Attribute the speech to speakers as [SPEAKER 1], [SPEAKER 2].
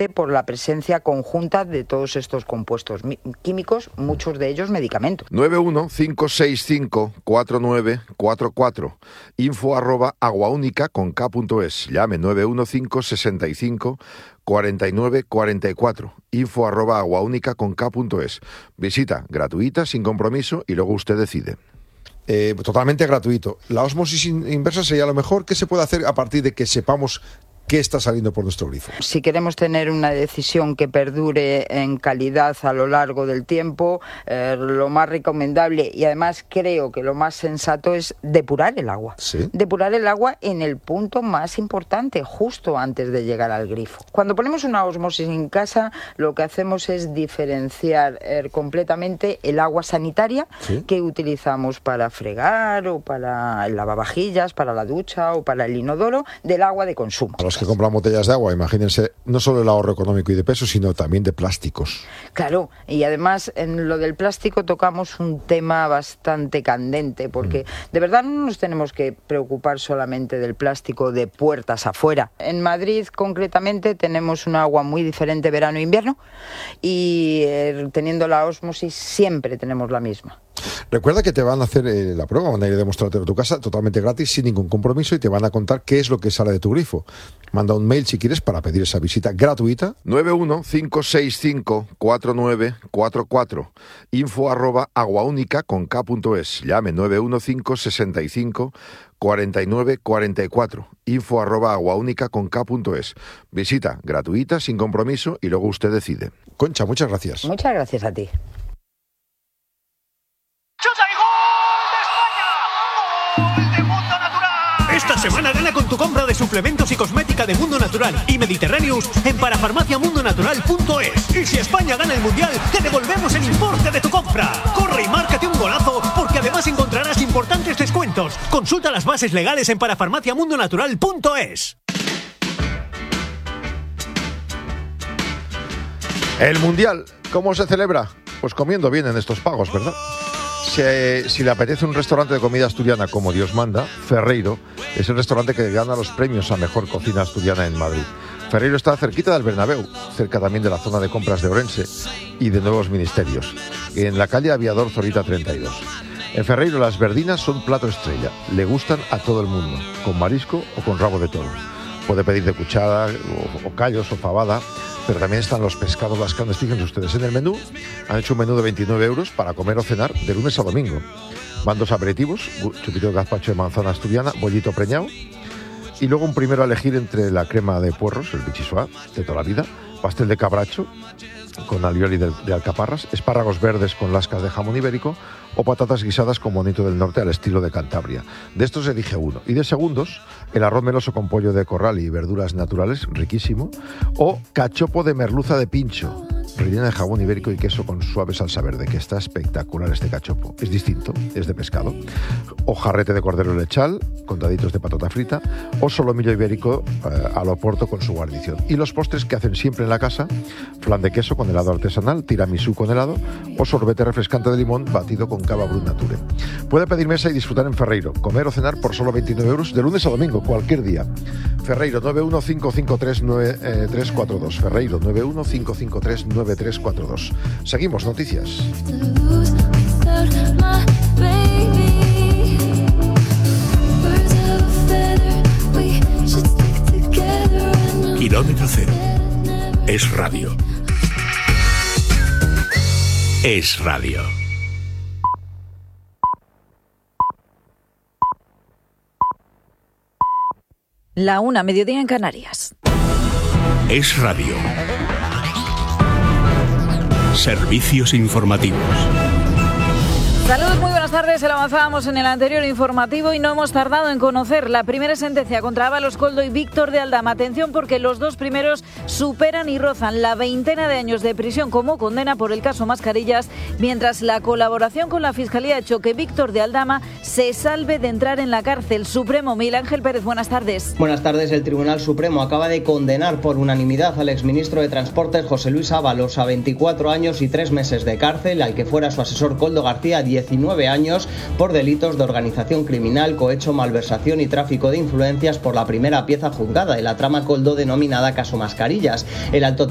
[SPEAKER 1] precisamente por la presencia conjunta de todos estos compuestos químicos, muchos de ellos medicamentos.
[SPEAKER 2] 915654944, info@aguaunica.es, llame 915654944, info@aguaunica.es. Visita gratuita, sin compromiso, y luego usted decide.
[SPEAKER 3] Totalmente gratuito. La ósmosis inversa sería lo mejor. ¿Qué se puede hacer a partir de que sepamos qué está saliendo por nuestro grifo?
[SPEAKER 1] Si queremos tener una decisión que perdure en calidad a lo largo del tiempo, lo más recomendable, y además creo que lo más sensato, es depurar el agua.
[SPEAKER 3] ¿Sí?
[SPEAKER 1] Depurar el agua en el punto más importante, justo antes de llegar al grifo. Cuando ponemos una ósmosis en casa, lo que hacemos es diferenciar completamente el agua sanitaria, ¿sí?, que utilizamos para fregar o para el lavavajillas, para la ducha o para el inodoro, del agua de consumo.
[SPEAKER 3] Los que compran botellas de agua, imagínense, no solo el ahorro económico y de peso, sino también de plásticos.
[SPEAKER 1] Claro, y además en lo del plástico tocamos un tema bastante candente, porque de verdad no nos tenemos que preocupar solamente del plástico de puertas afuera. En Madrid, concretamente, tenemos un agua muy diferente verano e invierno, y teniendo la ósmosis siempre tenemos la misma.
[SPEAKER 3] Recuerda que te van a hacer la prueba, van a ir a demostrártelo a tu casa totalmente gratis, sin ningún compromiso, y te van a contar qué es lo que sale de tu grifo. Manda un mail si quieres para pedir esa visita gratuita.
[SPEAKER 2] 915654944, info@aguaunica.es, llame 915654944, info@aguaunica.es. Visita gratuita, sin compromiso, y luego usted decide.
[SPEAKER 3] Concha, muchas gracias.
[SPEAKER 1] Muchas gracias a ti.
[SPEAKER 4] Esta semana gana con tu compra de suplementos y cosmética de Mundo Natural y Mediterráneos en parafarmaciamundonatural.es. Y si España gana el Mundial, te devolvemos el importe de tu compra. Corre y márcate un golazo, porque además encontrarás importantes descuentos. Consulta las bases legales en parafarmaciamundonatural.es.
[SPEAKER 3] El Mundial, ¿cómo se celebra? Pues comiendo bien en estos pagos, ¿verdad? Si le apetece un restaurante de comida asturiana como Dios manda, Ferreiro es el restaurante que gana los premios a mejor cocina asturiana en Madrid. Ferreiro está cerquita del Bernabéu, cerca también de la zona de compras de Orense y de Nuevos Ministerios, en la calle Aviador Zorita 32. En Ferreiro las verdinas son plato estrella, le gustan a todo el mundo, con marisco o con rabo de toro. Puede pedir de cuchara o callos o fabada, pero también están los pescados, las carnes. Fíjense ustedes, en el menú han hecho un menú de 29 euros para comer o cenar de lunes a domingo. Van dos aperitivos, chupito de gazpacho de manzana asturiana, bollito preñado, y luego un primero a elegir entre la crema de puerros, el bichisua de toda la vida, pastel de cabracho con alioli de alcaparras, espárragos verdes con lascas de jamón ibérico o patatas guisadas con bonito del norte al estilo de Cantabria. De estos elige uno. Y de segundos, el arroz meloso con pollo de corral y verduras naturales, riquísimo, o cachopo de merluza de pincho, rellena de jamón ibérico y queso con suave salsa verde, que está espectacular este cachopo. Es distinto, es de pescado. O jarrete de cordero lechal, con daditos de patata frita, o solomillo ibérico al oporto con su guarnición. Y los postres que hacen siempre en la casa: flan de queso con helado artesanal, tiramisú con helado, o sorbete refrescante de limón batido con cava Brut Nature. Puede pedir mesa y disfrutar en Ferreiro, comer o cenar por solo 29 euros de lunes a domingo, cualquier día. Ferreiro, 915539342. Ferreiro, 915539342. Seguimos, noticias.
[SPEAKER 4] Kilómetro cero. Es radio. Es radio.
[SPEAKER 5] La 1, mediodía en Canarias.
[SPEAKER 4] Es radio. Servicios informativos.
[SPEAKER 5] Saludos, muy buenas tardes. Se lo avanzábamos en el anterior informativo y no hemos tardado en conocer la primera sentencia contra Ábalos Koldo y Víctor de Aldama. Atención, porque los dos primeros superan y rozan la 20 de años de prisión como condena por el caso Mascarillas, mientras la colaboración con la Fiscalía ha hecho que Víctor de Aldama se salve de entrar en la cárcel. Supremo, Miguel Ángel Pérez, buenas tardes.
[SPEAKER 6] Buenas tardes. El Tribunal Supremo acaba de condenar por unanimidad al exministro de Transportes José Luis Ábalos a 24 años y 3 meses de cárcel, al que fuera su asesor Koldo García 19 años por delitos de organización criminal, cohecho, malversación y tráfico de influencias por la primera pieza juzgada de la trama Koldo denominada Caso Mascarillas. El alto